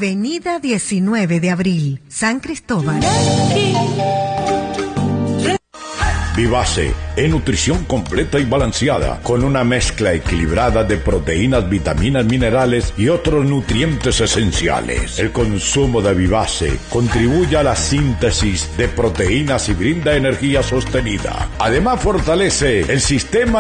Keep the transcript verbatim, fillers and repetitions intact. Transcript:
Avenida diecinueve de abril, San Cristóbal. Vivace es nutrición completa y balanceada, con una mezcla equilibrada de proteínas, vitaminas, minerales y otros nutrientes esenciales. El consumo de Vivace contribuye a la síntesis de proteínas y brinda energía sostenida. Además, fortalece el sistema